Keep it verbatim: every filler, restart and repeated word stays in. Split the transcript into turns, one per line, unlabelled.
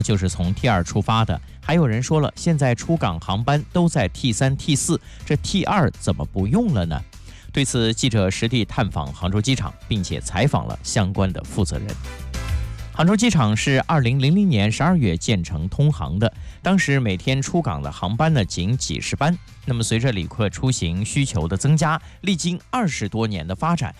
就是从 T 二出发的，还有人说了，现在出港航班都在 T 三、T 四，这 T 二怎么不用了呢？对此，记者实地探访杭州机场，并且采访了相关的负责人。杭州机场是二零零零年十二月建成通航的，当时每天出港的航班呢仅几十班。那么随着旅客出行需求的增加，历经二十多年的发展，